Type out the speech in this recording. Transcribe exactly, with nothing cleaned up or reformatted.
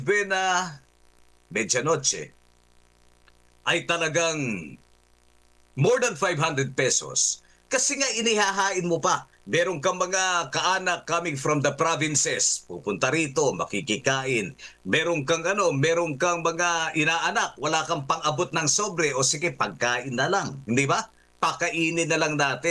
Buena Medianoche ay talagang more than five hundred pesos. Kasi nga inihahain mo pa. Meron kang mga kaanak coming from the provinces. Pupunta rito, makikikain. Meron kang ano, meron kang mga inaanak. Wala kang pang-abot ng sobre. O sige, pagkain na lang. Hindi ba? Pakainin na lang natin.